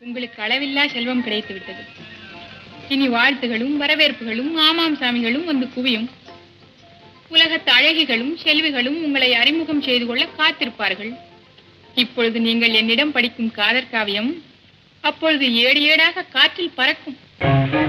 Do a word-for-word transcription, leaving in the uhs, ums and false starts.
உங்களுக்கு அளவில்லா செல்வம் கிடைத்து விட்டது. இனி வாழ்த்துகளும் வரவேற்புகளும் ஆமாம் சாமிகளும் வந்து குவியும். உலகத்து அழகிகளும் செல்விகளும் உங்களை அறிமுகம் செய்து கொள்ள காத்திருப்பார்கள். இப்பொழுது நீங்கள் என்னிடம் படிக்கும் காதற் காவியம் அப்பொழுது ஏடு ஏடாக காற்றில் பறக்கும்.